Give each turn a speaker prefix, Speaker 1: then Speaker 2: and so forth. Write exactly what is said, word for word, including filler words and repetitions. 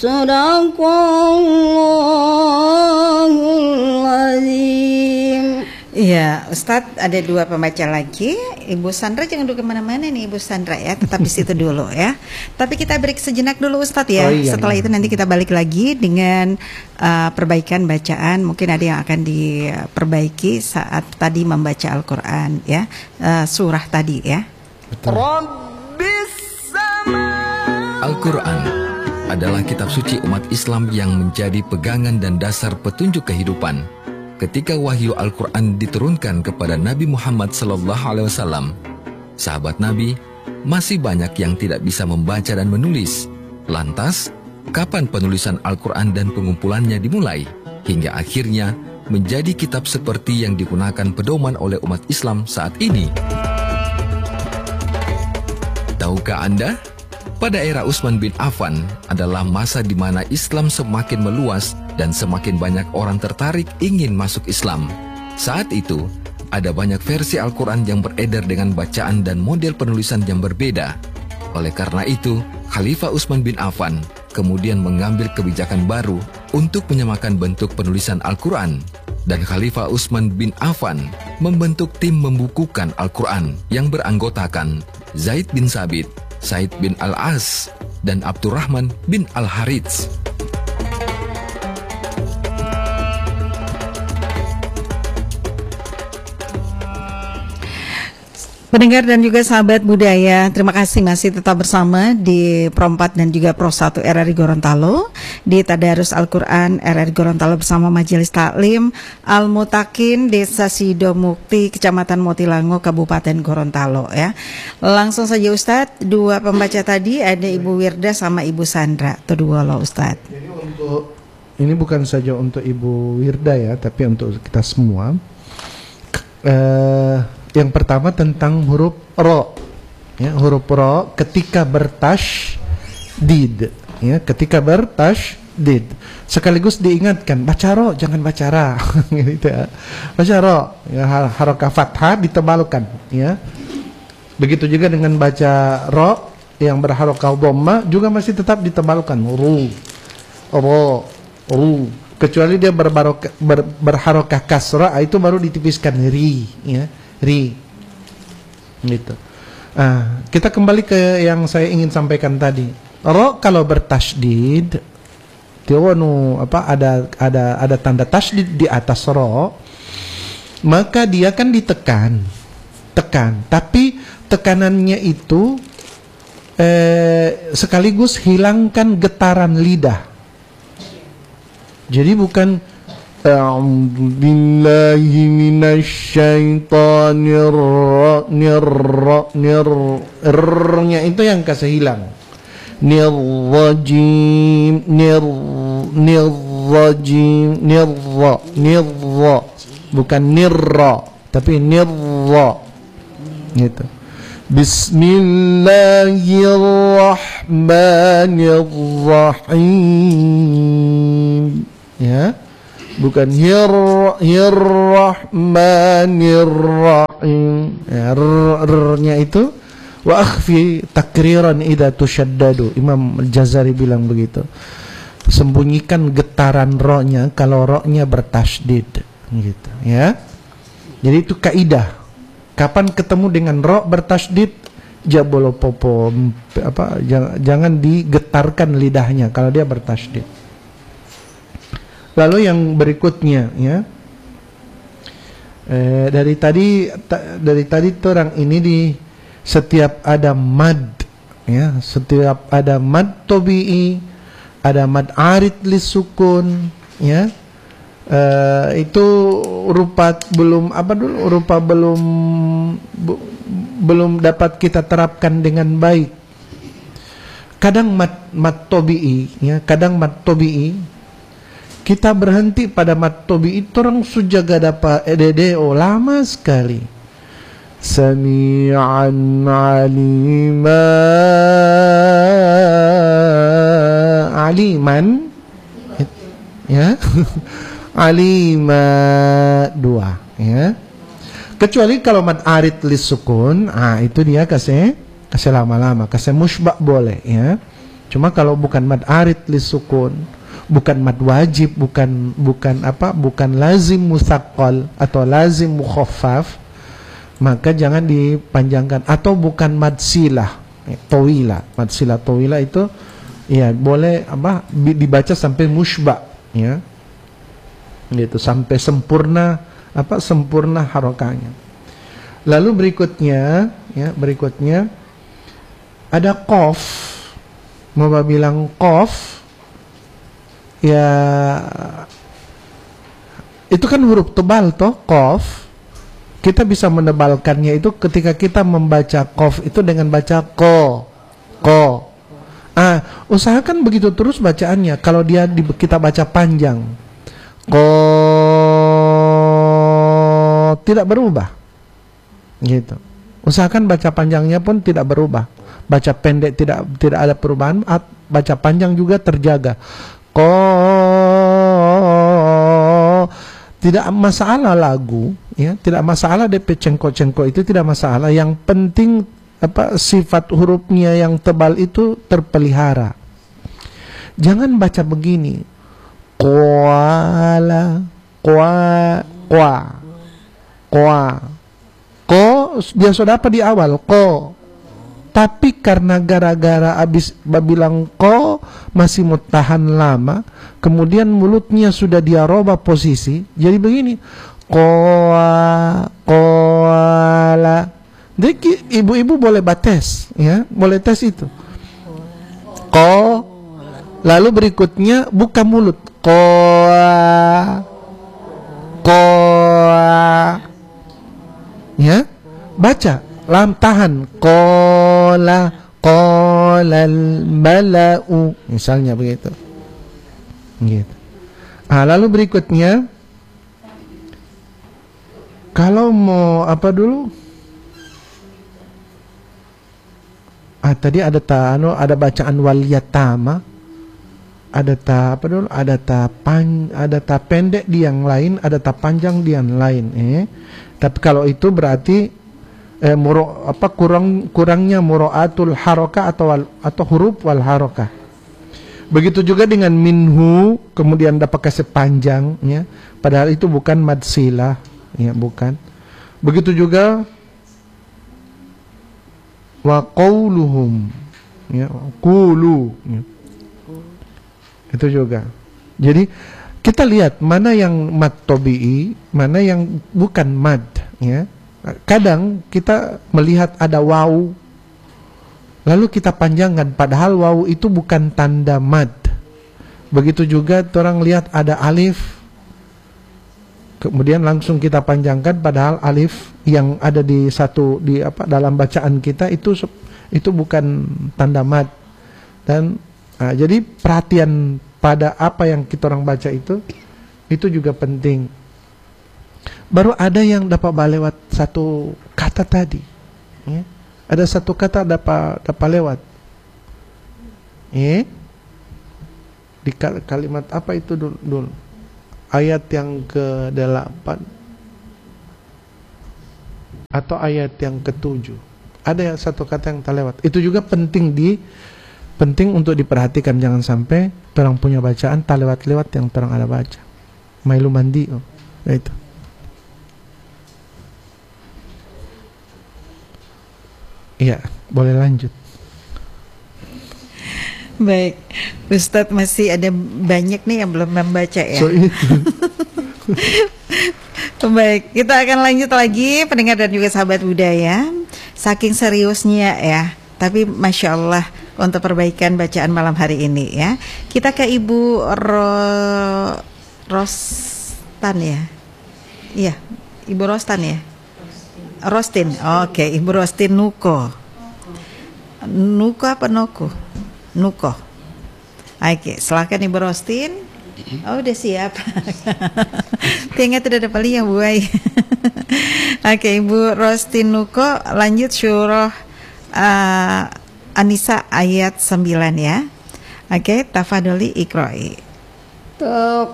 Speaker 1: Sadaqallahul azim.
Speaker 2: Iya, Ustadz ada dua pembaca lagi. Ibu Sandra jangan dulu kemana-mana nih Ibu Sandra ya, tetap di situ dulu ya. Tapi kita break sejenak dulu Ustadz ya.
Speaker 3: Oh, iya,
Speaker 2: Setelah
Speaker 3: iya.
Speaker 2: itu nanti kita balik lagi dengan uh, perbaikan bacaan. Mungkin ada yang akan diperbaiki saat tadi membaca Al-Quran ya, uh, surah tadi ya.
Speaker 3: Betul.
Speaker 4: Al-Quran adalah kitab suci umat Islam yang menjadi pegangan dan dasar petunjuk kehidupan. Ketika wahyu Al-Quran diturunkan kepada Nabi Muhammad sallallahu alaihi wasallam, sahabat Nabi masih banyak yang tidak bisa membaca dan menulis. Lantas, kapan penulisan Al-Quran dan pengumpulannya dimulai? Hingga akhirnya menjadi kitab seperti yang digunakan pedoman oleh umat Islam saat ini. Tahukah Anda? Pada era Utsman bin Affan adalah masa di mana Islam semakin meluas dan semakin banyak orang tertarik ingin masuk Islam. Saat itu, ada banyak versi Al-Quran yang beredar dengan bacaan dan model penulisan yang berbeda. Oleh karena itu, Khalifah Utsman bin Affan kemudian mengambil kebijakan baru untuk menyamakan bentuk penulisan Al-Quran. Dan Khalifah Utsman bin Affan membentuk tim membukukan Al-Quran yang beranggotakan Zaid bin Sabit, Said bin Al-As, dan Abdurrahman bin Al-Harits.
Speaker 2: Pendengar dan juga sahabat budaya, terima kasih masih tetap bersama di Pro empat dan juga Pro satu R R I Gorontalo, di Tadarus Al-Quran R R I Gorontalo bersama Majelis Taklim Al-Mutakin Desa Sidomukti, Kecamatan Motilango, Kabupaten Gorontalo ya. Langsung saja Ustadz, dua pembaca tadi ada Ibu Wirda sama Ibu Sandra, itu dua loh Ustadz.
Speaker 3: Jadi untuk ini bukan saja untuk Ibu Wirda ya, tapi untuk kita semua. Eh Yang pertama tentang huruf ro, ya, huruf ro ketika bertasydid, ya, ketika bertasydid, sekaligus diingatkan baca ro, jangan baca ra, gitu ya. Baca ro, ya, harokah fathah ditebalkan, ya. Begitu juga dengan baca ro yang berharokah dhamma juga masih tetap ditebalkan, ru, ro, ru. Kecuali dia berbarokah, ber, berharokah kasrah, itu baru ditipiskan ri, ya. Ri, gitu. Ah, kita kembali ke yang saya ingin sampaikan tadi. Ro kalau bertasydid, tiwanu apa ada ada ada tanda tasydid di atas ro, maka dia kan ditekan, tekan. Tapi tekanannya itu eh, sekaligus hilangkan getaran lidah. Jadi bukan A'udzu billahi minasyaitonir rajim, itu yang kasih hilang. Nir rajim, nir nir rajim, nir nir bukan nirra, tapi nirra, gitu. Bismillahirrahmanirrahim, ya. Bukan hir hirrahmanirrahim. Ya, r-nya itu wa akhfi takriran idza tushaddadu. Imam Al-Jazari bilang begitu. Sembunyikan getaran ro-nya kalau ro-nya bertasydid, gitu, ya. Jadi itu kaidah. Kapan ketemu dengan ro bertasydid, jabolo popo apa jangan, jangan digetarkan lidahnya kalau dia bertasydid. Lalu yang berikutnya, ya, eh, dari tadi ta, dari tadi orang ini di setiap ada mad, ya, setiap ada mad tobi'i, ada mad arid lisukun, ya, eh, itu rupa belum apa dulu, rupa belum bu, belum dapat kita terapkan dengan baik. Kadang mad mad tobi'i, ya, kadang mad tobi'i. Kita berhenti pada mat tobi itu orang sujaga dapat eddo lama sekali. Sami'an alima, aliman, ya, alima dua, ya. Kecuali kalau mat arid lis sukun, ah itu dia kasih kasih lama-lama, kasih musbak boleh, ya. Cuma kalau bukan mad arid lisukun, bukan mad wajib, bukan bukan apa, bukan lazim musaqqal atau lazim mukhaffaf, maka jangan dipanjangkan. Atau bukan mad silah tawila. Mad silah tawila itu ya boleh apa dibaca sampai musyba, ya. Gitu, sampai sempurna apa sempurna harokahnya. Lalu berikutnya ya, berikutnya ada qaf. Mau bilang qaf ya, itu kan huruf tebal toh, qaf. Kita bisa menebalkannya itu ketika kita membaca qaf itu dengan baca ko, ko. Ah, usahakan begitu terus bacaannya. Kalau dia di, kita baca panjang, ko tidak berubah, gitu. Usahakan baca panjangnya pun tidak berubah. Baca pendek tidak tidak ada perubahan. Baca panjang juga terjaga. Ko tidak masalah lagu, ya, tidak masalah D P cengkok-cengkok itu tidak masalah. Yang penting apa sifat hurufnya yang tebal itu terpelihara. Jangan baca begini. Koala, koa, koa, koa. Ko dia sudah apa di awal ko. Tapi karena gara-gara abis bilang ko masih mau tahan lama, kemudian mulutnya sudah dia robah posisi, jadi begini. Koa, koala. Jadi ibu-ibu boleh bates, ya, boleh tes itu. Ko, lalu berikutnya buka mulut. Koa, koa, ya, baca. Lam tahan. Kola, kolal mala'u, misalnya begitu. Gitu. Ah, lalu berikutnya, kalau mau apa dulu? Ah, tadi ada ta, anu, ada bacaan wal yatama, ada ta apa dulu? Ada ta pan, ada ta pendek di yang lain, ada ta panjang di yang lain. Eh, tapi kalau itu berarti Eh, muro, apa kurang kurangnya muraatul harokah atau wal, atau huruf wal harokah. Begitu juga dengan minhu, kemudian dapat kasih panjang, ya. Padahal itu bukan mad silah, ya, bukan. Begitu juga wa qauluhum, ya, qulu, ya. Itu juga. Jadi kita lihat mana yang mad tabi'i, mana yang bukan mad, ya. Kadang kita melihat ada waw, lalu kita panjangkan, padahal waw itu bukan tanda mad. Begitu juga orang lihat ada alif, kemudian langsung kita panjangkan, padahal alif yang ada di satu di apa dalam bacaan kita itu itu bukan tanda mad. Dan nah, jadi perhatian pada apa yang kita orang baca itu itu juga penting. Baru ada yang dapat lewat satu kata tadi, ya. Ada satu kata dapat dapat lewat, ya. Di kalimat apa itu dulu, dulu? Ayat yang ke delapan atau ayat yang ketujuh, ada yang satu kata yang terlewat. Itu juga penting di penting untuk diperhatikan, jangan sampai orang punya bacaan tak lewat-lewat yang orang ada baca. Mailu mandi, oh, itu. Iya, boleh lanjut.
Speaker 2: Baik, Ustadz masih ada banyak nih yang belum membaca ya.
Speaker 3: So itu.
Speaker 2: Baik, kita akan lanjut lagi pendengar dan juga sahabat budaya. Saking seriusnya ya, tapi Masya Allah untuk perbaikan bacaan malam hari ini ya. Kita ke Ibu Ro... Rostan ya. Iya, Ibu Rostan ya. Rostin, oke, okay. Ibu Rostin Nuko. Nuko apa Nuko? Nuko. Oke, okay. Silakan Ibu Rostin. Oh, udah siap. Tinggal tidak ada paling yang buai. Oke, okay, Ibu Rostin Nuko, lanjut surah uh, An-Nisa ayat sembilan ya. Oke, okay, tafadholi iqra'i.